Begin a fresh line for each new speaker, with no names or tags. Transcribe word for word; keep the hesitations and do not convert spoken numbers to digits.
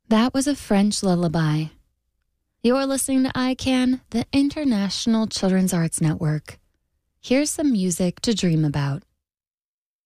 That was a French lullaby. You're listening to I CAN, the International Children's Arts Network. Here's some music to dream about.